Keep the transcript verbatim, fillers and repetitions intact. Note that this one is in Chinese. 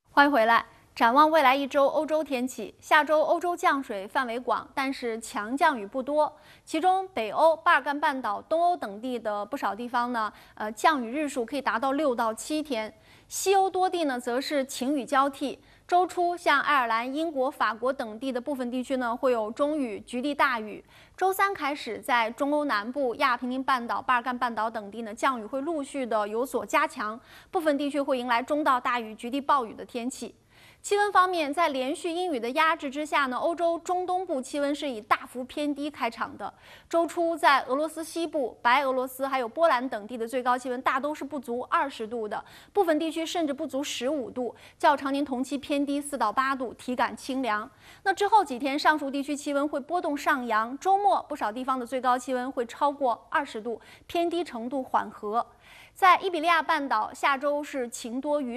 欢迎回来。展望未来一周欧洲天气，下周欧洲降水范围广，但是强降雨不多。其中北欧、巴尔干半岛、东欧等地的不少地方呢，呃，降雨日数可以达到六到七天。西欧多地呢，则是晴雨交替。周初，像爱尔兰、英国、法国等地的部分地区呢，会有中雨、局地大雨。周三开始，在中欧南部、亚平宁半岛、巴尔干半岛等地呢，降雨会陆续的有所加强，部分地区会迎来中到大雨、局地暴雨的天气。气温方面，在连续阴雨的压制之下呢，欧洲中东部气温是以大幅偏低开场的。周初，在俄罗斯西部、白俄罗斯还有波兰等地的最高气温大都是不足二十度的，部分地区甚至不足十五度，较常年同期偏低四到八度，体感清凉。那之后几天，上述地区气温会波动上扬，周末不少地方的最高气温会超过二十度，偏低程度缓和。在伊比利亚半岛，下周是晴多雨。